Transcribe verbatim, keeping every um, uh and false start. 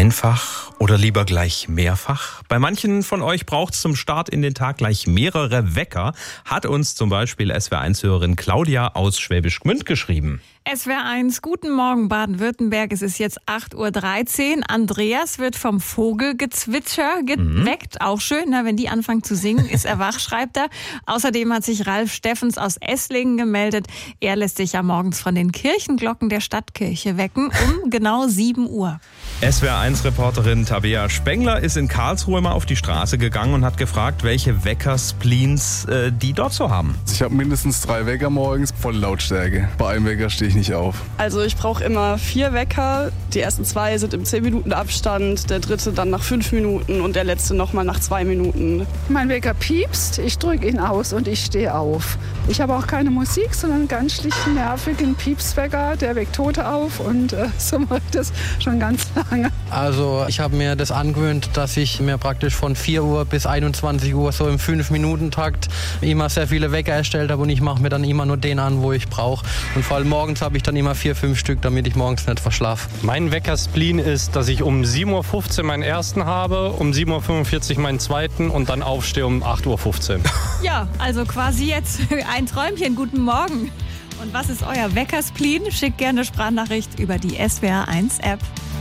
Einfach oder lieber gleich mehrfach? Bei manchen von euch braucht es zum Start in den Tag gleich mehrere Wecker, hat uns zum Beispiel S W R eins-Hörerin Claudia aus Schwäbisch Gmünd geschrieben. S W R eins, guten Morgen Baden-Württemberg, es ist jetzt acht Uhr dreizehn. Andreas wird vom Vogelgezwitscher geweckt, mhm. auch schön, ne? Wenn die anfangen zu singen, ist er wach, schreibt er. Außerdem hat sich Ralf Steffens aus Esslingen gemeldet. Er lässt sich ja morgens von den Kirchenglocken der Stadtkirche wecken um genau sieben Uhr. S W R eins-Reporterin Tabea Spengler ist in Karlsruhe mal auf die Straße gegangen und hat gefragt, welche Wecker-Spleens äh, die dort so haben. Ich habe mindestens drei Wecker morgens, voll Lautstärke. Bei einem Wecker stehe ich nicht auf. Also ich brauche immer vier Wecker. Die ersten zwei sind im zehn Minuten Abstand, der dritte dann nach fünf Minuten und der letzte nochmal nach zwei Minuten. Mein Wecker piepst, ich drücke ihn aus und ich stehe auf. Ich habe auch keine Musik, sondern einen ganz schlichten, nervigen Piepswecker, der weckt Tote auf und äh, so mache ich das schon ganz lange. Also ich habe mir das angewöhnt, dass ich mir praktisch von vier Uhr bis einundzwanzig Uhr so im fünf Minuten Takt immer sehr viele Wecker erstellt habe und ich mache mir dann immer nur den an, wo ich brauche. Und vor allem morgens habe ich dann immer vier, fünf Stück, damit ich morgens nicht verschlafe. Mein Wecker-Spleen ist, dass ich um sieben Uhr fünfzehn meinen ersten habe, um sieben Uhr fünfundvierzig meinen zweiten und dann aufstehe um acht Uhr fünfzehn. Ja, also quasi jetzt ein Träumchen. Guten Morgen. Und was ist euer Wecker-Spleen? Schickt gerne eine Sprachnachricht über die S W R eins App.